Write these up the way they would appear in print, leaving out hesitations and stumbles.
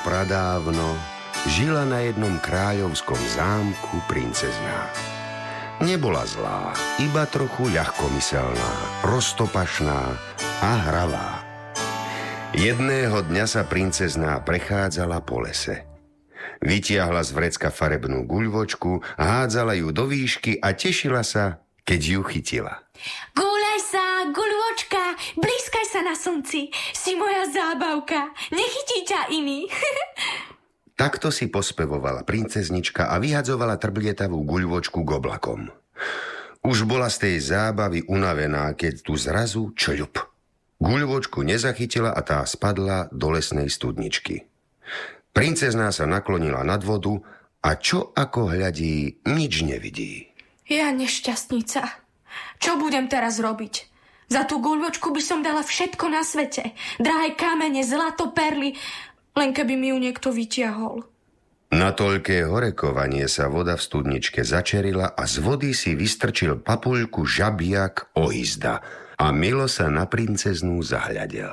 pradávno žila na jednom kráľovskom zámku princezná. Nebola zlá, iba trochu ľahkomyselná, roztopašná a hravá. Jedného dňa sa princezná prechádzala po lese. Vytiahla z vrecka farebnú guľvočku, hádzala ju do výšky a tešila sa, keď ju chytila. Gúľaj sa, guľvočka, blízkaj sa na slnci, si moja zábavka, nechytí ťa iný. Takto si pospevovala princeznička a vyhadzovala trblietavú guľvočku k oblakom. Už bola z tej zábavy unavená, keď tu zrazu čľup. Guľvočku nezachytila a tá spadla do lesnej studničky. Princezná sa naklonila nad vodu a čo ako hľadí, nič nevidí. Ja nešťastnica, čo budem teraz robiť? Za tú guľvočku by som dala všetko na svete. Drahé kamene, zlato, perly, len keby mi ju niekto vytiahol. Na toľké horekovanie sa voda v studničke začerila a z vody si vystrčil papuľku žabiak Ohizda a milo sa na princeznú zahľadel.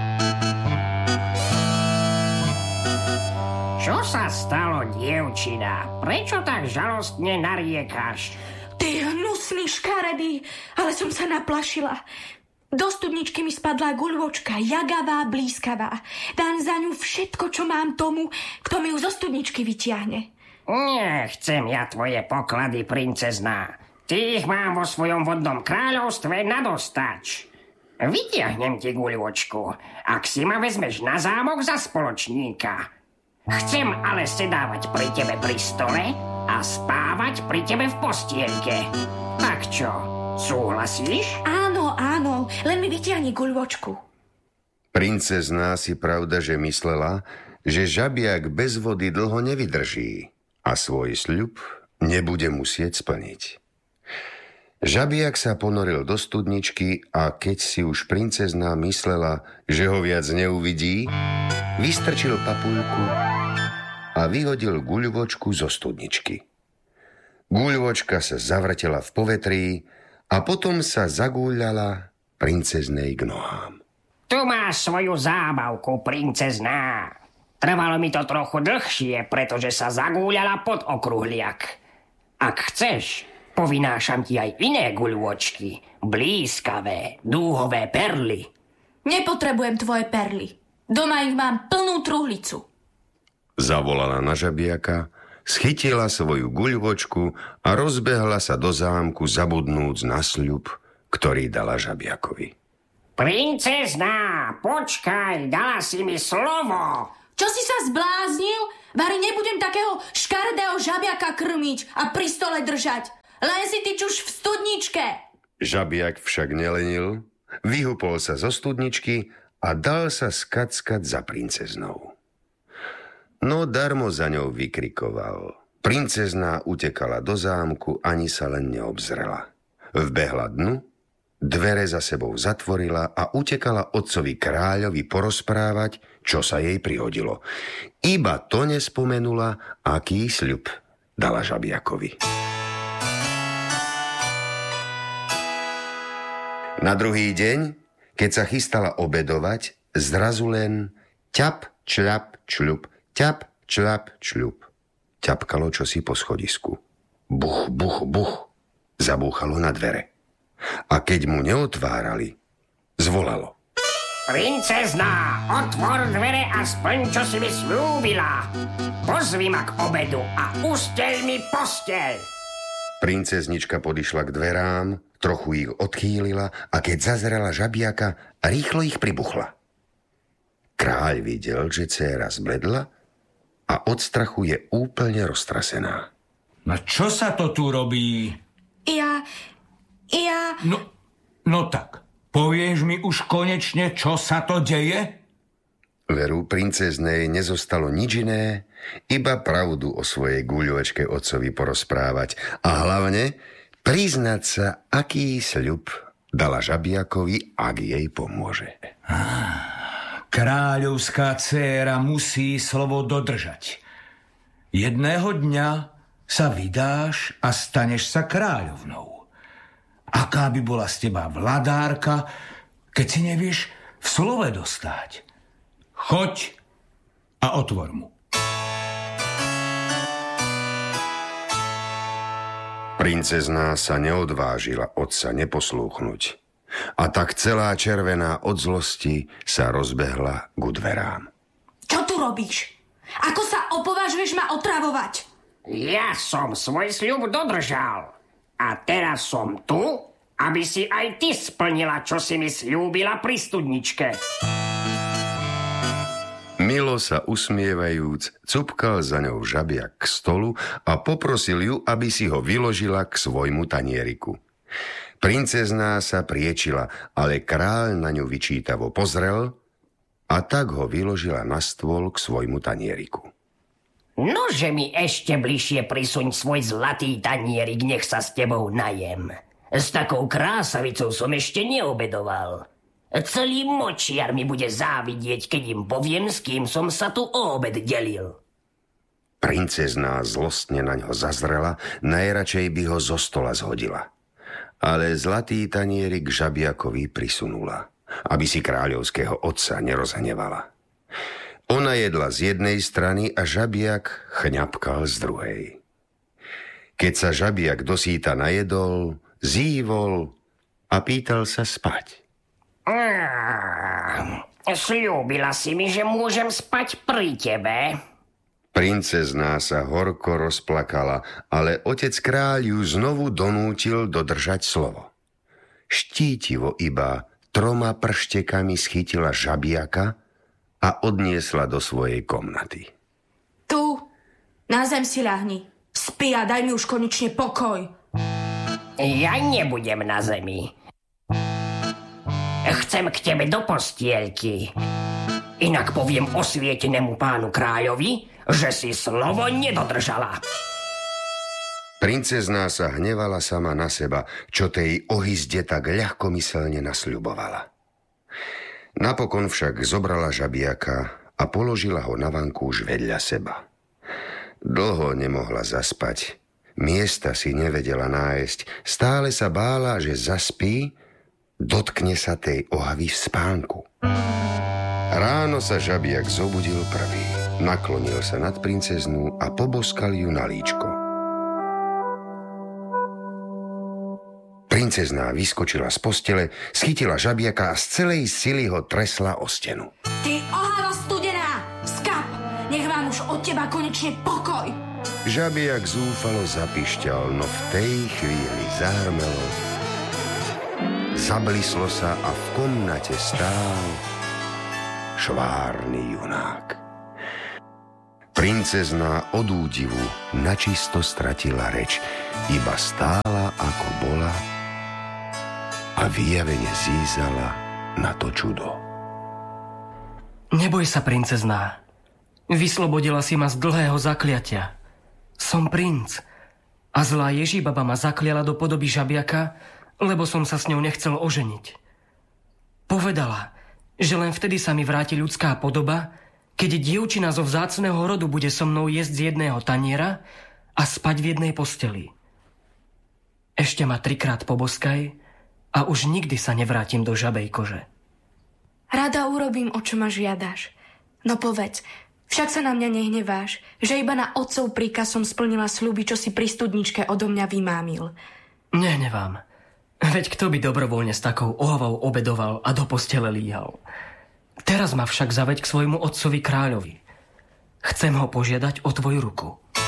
Čo sa stalo, dievčina? Prečo tak žalostne nariekáš? Ty hnusný škaredý, ale som sa naplašila. Do studničky mi spadla guľvočka, jagavá, blízkavá. Dám za ňu všetko, čo mám tomu, kto mi ju zo studničky vytiahne. Nechcem ja tvoje poklady, princezná. Ty ich mám vo svojom vodnom kráľovstve nadostač. Vytiahnem ti guľvočku, ak si ma vezmeš na zámok za spoločníka. Chcem ale sedávať pri tebe pri stole a spávať pri tebe v postielke. Tak čo, súhlasíš? Áno, len mi vytiahni guľvočku. Princezná si pravda, že myslela, že žabiak bez vody dlho nevydrží a svoj sľub nebude musieť splniť. Žabiak sa ponoril do studničky a keď si už princezná myslela, že ho viac neuvidí, vystrčil papuľku a vyhodil guľvočku zo studničky. Guľvočka sa zavrtela v povetrí a potom sa zagúľala princeznej k nohám. Tu máš svoju zábavku, princezná. Trvalo mi to trochu dlhšie, pretože sa zagúľala pod okruhliak. Ak chceš, povinášam ti aj iné guľvočky, blízkavé, dúhové perly. Nepotrebujem tvoje perly. Doma ich mám plnú truhlicu. Zavolala na žabiaka, schytila svoju guľvočku a rozbehla sa do zámku, zabudnúc na sľub, ktorý dala žabiakovi. Princezná, počkaj, dala si mi slovo. Čo si sa zbláznil? Vari nebudem takého škaredého žabiaka krmiť a pri stole držať. Len si ty čuš v studničke. Žabiak však nelenil, vyhupol sa zo studničky a dal sa skackať za princeznou. No darmo za ňou vykrikoval. Princezná utekala do zámku, ani sa len neobzrela. Vbehla dnu, dvere za sebou zatvorila a utekala otcovi kráľovi porozprávať, čo sa jej prihodilo. Iba to nespomenula, aký sľub dala žabiakovi. Na druhý deň, keď sa chystala obedovať, zrazu len ťap, čľap, čľup, ťap, čľap, čľup. Ťapkalo čosi po schodisku. Buch, buch, buch. Zabúchalo na dvere. A keď mu neotvárali, zvolalo. Princezná, otvor dvere a splň, čo si mi slúbila. Pozvi ma k obedu a usteľ mi posteľ. Princeznička podišla k dverám, trochu ich odchýlila a keď zazrela žabiaka, rýchlo ich pribuchla. Kráľ videl, že dcéra zbledla a od strachu je úplne roztrasená. No čo sa to tu robí? Ja... No tak, povieš mi už konečne, čo sa to deje? Veru, princeznej nezostalo nič iné, iba pravdu o svojej guľočke otcovi porozprávať a hlavne priznať sa, aký sľub dala žabiakovi, ak jej pomôže. Kráľovská dcéra musí slovo dodržať. Jedného dňa sa vydáš a staneš sa kráľovnou. Aká by bola z teba vladárka, keď si nevieš v slove dostať? Choď a otvor mu. Princezná sa neodvážila otca neposlúchnuť a tak celá červená od zlosti sa rozbehla ku dverám. Čo tu robíš? Ako sa opovažuješ ma otravovať? Ja som svoj sľub dodržal. A teraz som tu, aby si aj ty splnila, čo si mi sľúbila pri studničke. Milo sa usmievajúc, cupkal za ňou žabiak k stolu a poprosil ju, aby si ho vyložila k svojmu tanieriku. Princezná sa priečila, ale kráľ na ňu vyčítavo pozrel a tak ho vyložila na stôl k svojmu tanieriku. Nože mi ešte bližšie prisuň svoj zlatý tanierik, nech sa s tebou najem. S takou krásavicou som ešte neobedoval. Celý močiar mi bude závidieť, keď im poviem, s kým som sa tu o obed delil. Princezná zlostne na ňo zazrela, najradšej by ho zo stola zhodila. Ale zlatý tanierik žabiakovi prisunula, aby si kráľovského otca nerozhnevala. Ona jedla z jednej strany a žabiak chňapkal z druhej. Keď sa žabiak dosýta najedol, zívol a pýtal sa spať. Sľúbila si mi, že môžem spať pri tebe. Princezná sa horko rozplakala, ale otec kráľ ju znovu donútil dodržať slovo. Štítivo iba 3 prštekami schytila žabiaka a odniesla do svojej komnaty. Tu, na zem si ľahni. Spí a daj mi už konečne pokoj. Ja nebudem na zemi. Chcem k tebe do postielky. Inak poviem osvietenému pánu kráľovi, že si slovo nedodržala. Princezná sa hnevala sama na seba, čo tej ohyzde tak ľahkomyselne nasľubovala. Napokon však zobrala žabiaka a položila ho na vankúš vedľa seba. Dlho nemohla zaspať. Miesta si nevedela nájsť. Stále sa bála, že zaspí, dotkne sa tej ohavy v spánku. Ráno sa žabiak zobudil prvý. Naklonil sa nad princeznú a poboskal ju na líčko. Princezná vyskočila z postele, schytila žabiaka a z celej sily ho tresla o stenu. Ty ohava studená! Skap! Nech mám už od teba konečne pokoj! Žabiak zúfalo zapišťal, no v tej chvíli zahrmelo. Zablislo sa a v komnate stál švárny junák. Princezná od údivu načisto stratila reč, iba stála ako bola a vyjavene zízala na to čudo. Neboj sa, princezná. Vyslobodila si ma z dlhého zakliatia. Som princ a zlá Ježibaba ma zakliala do podoby žabiaka, lebo som sa s ňou nechcel oženiť. Povedala, že len vtedy sa mi vráti ľudská podoba, keď dievčina zo vzácneho rodu bude so mnou jesť z jedného taniera a spať v jednej posteli. Ešte ma 3-krát poboskaj a už nikdy sa nevrátim do žabej kože. Rada urobím, o čo ma žiadaš. No povedz, však sa na mňa nehneváš, že iba na otcov príkaz som splnila sľuby, čo si pri studničke odo mňa vymámil. Nehnevám. Veď kto by dobrovoľne s takou ohavou obedoval a do postele líhal? Teraz ma však zaveď k svojmu otcovi kráľovi. Chcem ho požiadať o tvoju ruku.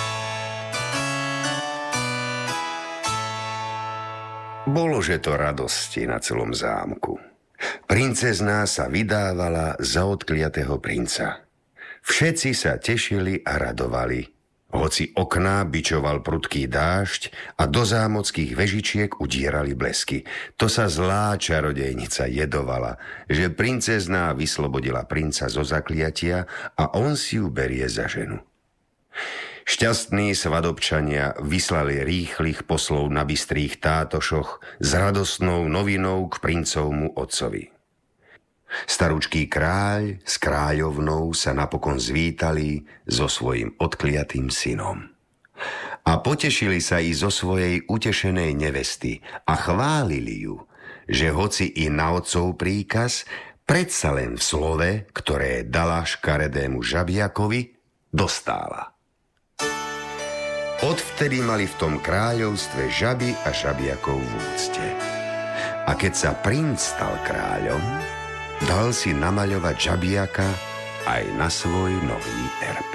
Bolože to radosti na celom zámku. Princezná sa vydávala za odkliatého princa. Všetci sa tešili a radovali, hoci okná bičoval prudký dážď a do zámockých vežičiek udierali blesky. To sa zlá čarodejnica jedovala, že princezná vyslobodila princa zo zakliatia a on si ju berie za ženu. Šťastní svadobčania vyslali rýchlych poslov na bystrých tátošoch s radostnou novinou k princovmu otcovi. Staručký kráľ s kráľovnou sa napokon zvítali so svojím odkliatým synom. A potešili sa i zo svojej utešenej nevesty a chválili ju, že hoci i na otcov príkaz, predsa len v slove, ktoré dala škaredému žabiakovi, dostála. Odvtedy mali v tom kráľovstve žaby a žabiakov v úcte. A keď sa princ stal kráľom, dal si namaľovať žabiaka aj na svoj nový erb.